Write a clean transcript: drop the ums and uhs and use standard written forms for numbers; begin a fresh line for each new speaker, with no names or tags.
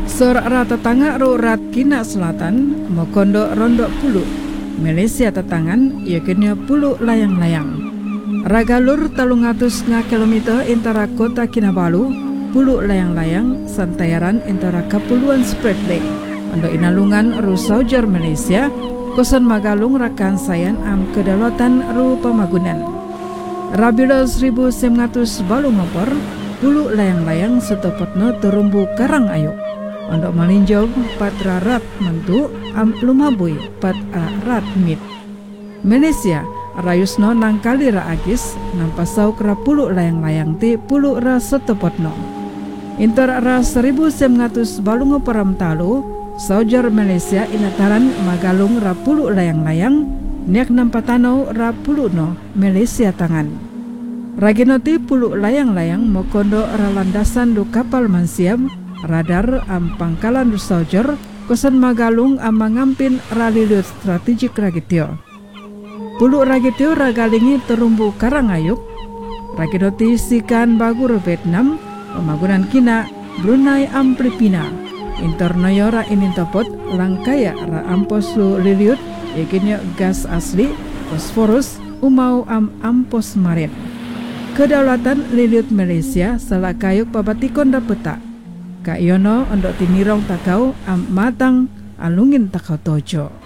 Sor rata tangga ro rat kina selatan mokondo rondo pulu Malaysia tetangan yakinnya pulu layang-layang. Ragalur 300 kilometer antara kota Kinabalu pulu layang-layang santayaran antara Kapuluan Spratly untuk inalungan ru Saujar Malaysia kosan magalung rakan sayan am kedalatan ru pamagunan. Rabila 1900 balu ngopor pulu layang-layang setopotno terumbu karang ayuk untuk melinjau 4 rat mentu am lumabui 4 rat mit. Malaysia rayusno nangkali ra agis nampasau kera pulu layang-layang ti pulu ra setopotno. Intar ra 1900 balungo param talu Saujar Malaysia inataran magalung ra pulu layang-layang niak nampatano ra pulu no Malaysia tangan. Raginoti pulu layang-layang mokondo ra landasan du kapal mansiam radar am pangkalan du Saujar kosan magalung am mangampin ralilut strategik ragitio. Pulu ragitio ragalingi terumbu karangayuk raginoti sikan bagur Vietnam pemagunan kina Brunei am Filipina internoyo ra inintopot langkaya ra ampos lu liliut yakinnya gas asli fosforus umau am ampos marin. Kedaulatan liliut Malaysia salah kayuk pabatikon dapeta Kak Yono ondok tinirong takau am matang alungin takau tojo.